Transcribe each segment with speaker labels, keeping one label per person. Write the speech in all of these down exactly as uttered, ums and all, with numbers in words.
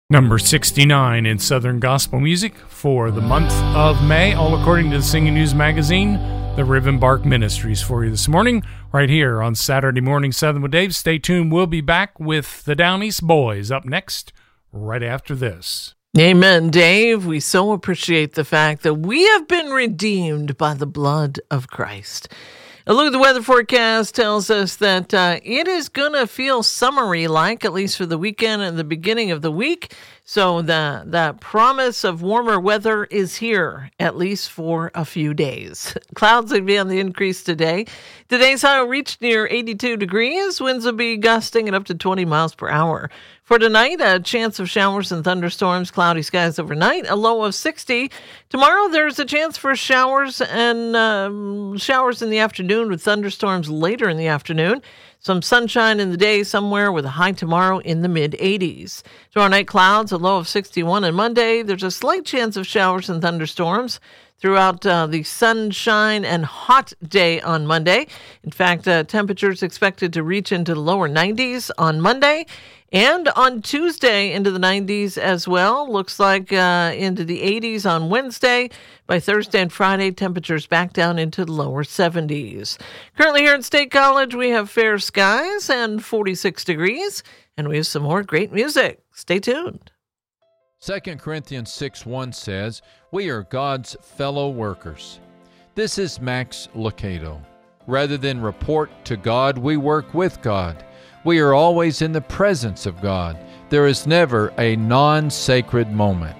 Speaker 1: Number sixty-nine in Southern Gospel Music for the month of May, all according to the Singing News Magazine, the Riven Bark Ministries for you this morning, right here on Saturday Morning Southern with Dave. Stay tuned. We'll be back with the Down East Boys up next, right after this.
Speaker 2: Amen, Dave. We so appreciate the fact that we have been redeemed by the blood of Christ. A look at the weather forecast tells us that uh, it is going to feel summery-like, at least for the weekend and the beginning of the week. So the, the promise of warmer weather is here, at least for a few days. Clouds will be on the increase today. Today's high will reach near eighty-two degrees. Winds will be gusting at up to twenty miles per hour. For tonight, a chance of showers and thunderstorms, cloudy skies overnight, a low of sixty. Tomorrow, there's a chance for showers and um, showers in the afternoon with thunderstorms later in the afternoon. Some sunshine in the day somewhere with a high tomorrow in the mid-eighties. Tomorrow night, clouds, a low of sixty-one. And Monday, there's a slight chance of showers and thunderstorms throughout uh, the sunshine and hot day on Monday. In fact, uh, temperatures expected to reach into the lower nineties on Monday. And on Tuesday, into the nineties as well. Looks like uh, into the eighties on Wednesday. By Thursday and Friday, temperatures back down into the lower seventies. Currently here at State College, we have fair skies and forty-six degrees. And we have some more great music. Stay tuned.
Speaker 3: Second Corinthians six one says, "We are God's fellow workers." This is Max Lucado. Rather than report to God, we work with God. We are always in the presence of God. There is never a non-sacred moment.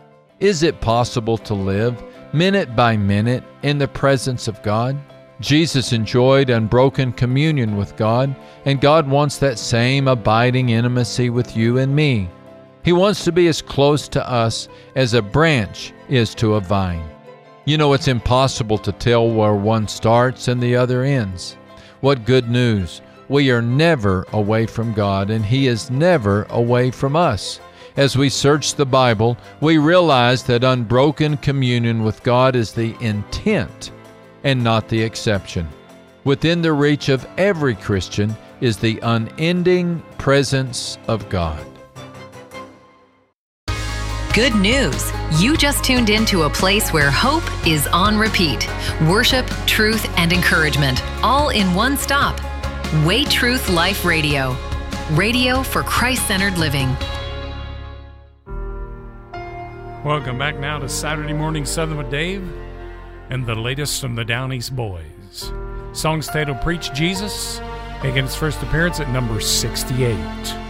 Speaker 3: Is it possible to live minute by minute in the presence of God? Jesus enjoyed unbroken communion with God, and God wants that same abiding intimacy with you and me. He wants to be as close to us as a branch is to a vine. You know, it's impossible to tell where one starts and the other ends. What good news! We are never away from God, and He is never away from us. As we search the Bible, we realize that unbroken communion with God is the intent and not the exception. Within the reach of every Christian is the unending presence of God.
Speaker 4: Good news! You just tuned into a place where hope is on repeat. Worship, truth, and encouragement, all in one stop. Way Truth Life Radio. Radio for Christ-centered living.
Speaker 1: Welcome back now to Saturday Morning Southern with Dave and the latest from the Down East Boys. Song's titled Preach Jesus, making its first appearance at number sixty-eight.